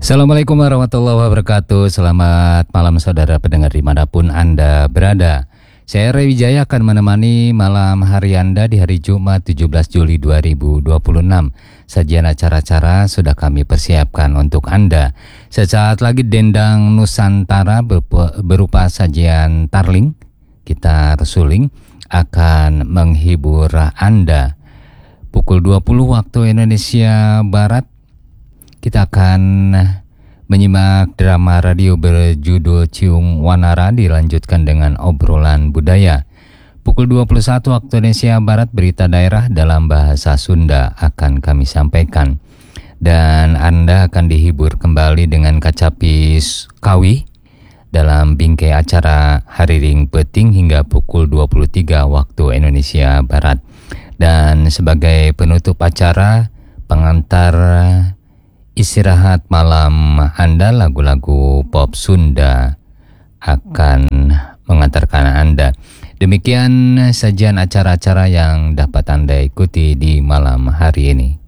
Assalamualaikum warahmatullahi wabarakatuh. Selamat malam saudara pendengar dimanapun Anda berada. Saya Ray Wijaya akan menemani malam hari Anda di hari Jumat 17 Juli 2026. Sajian acara-acara sudah kami persiapkan untuk Anda. Sesaat lagi Dendang Nusantara berupa sajian tarling, gitar suling akan menghibur Anda. Pukul 20 waktu Indonesia Barat kita akan menyimak drama radio berjudul Ciung Wanara dilanjutkan dengan obrolan budaya. Pukul 21 waktu Indonesia Barat berita daerah dalam bahasa Sunda akan kami sampaikan. Dan Anda akan dihibur kembali dengan Kacapis Kawi dalam bingkai acara Hariring Peting hingga pukul 23 waktu Indonesia Barat. Dan sebagai penutup acara, pengantar istirahat malam Anda, lagu-lagu pop Sunda akan mengantarkan Anda. Demikian sajian acara-acara yang dapat Anda ikuti di malam hari ini.